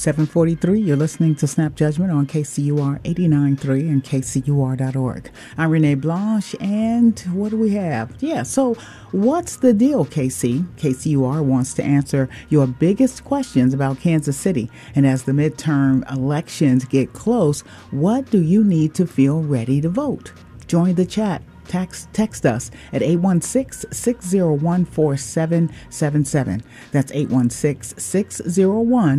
743, you're listening to Snap Judgment on KCUR 89.3 and KCUR.org. I'm Renee Blanche, and what do we have? So what's the deal, KC? KCUR wants to answer your biggest questions about Kansas City. And as the midterm elections get close, what do you need to feel ready to vote? Join the chat. Text us at 816-601-4777. That's 816-601